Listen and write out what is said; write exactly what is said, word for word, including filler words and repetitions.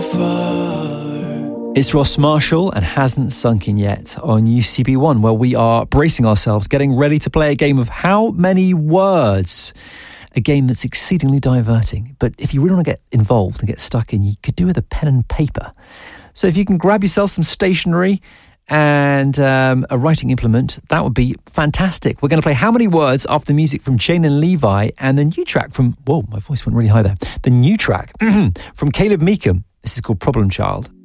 far. It's Ross Marshall and Hasn't Sunk In Yet on U C B one, where we are bracing ourselves, getting ready to play a game of How Many Words? A game that's exceedingly diverting. But if you really want to get involved and get stuck in, you could do it with a pen and paper. So if you can grab yourself some stationery and um, a writing implement, that would be fantastic. We're going to play How Many Words after the music from Jane and Levi and the new track from, whoa, my voice went really high there. The new track from Caleb Meekham. This is called Problem Child.